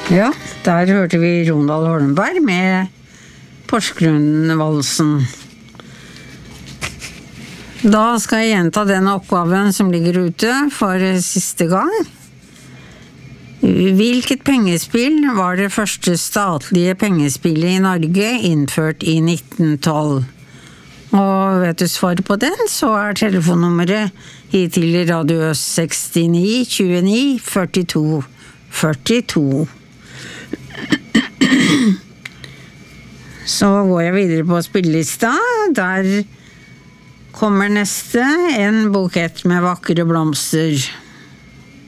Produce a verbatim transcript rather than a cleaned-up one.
Ja, der hørte vi Rondal Holmberg med Porsgrunn-valsen. Da skal jeg gjenta den oppgaven som ligger ute for siste gang. Hvilket pengespill var det første statlige pengespillet i Norge innført i nitten tolv? Og vet du svaret på den, så er telefonnummeret hit til Radio Øst sekstini tjueni førtito førtito. Så går jeg videre på spillelista. Der kommer neste, en bukett med vakre blomster.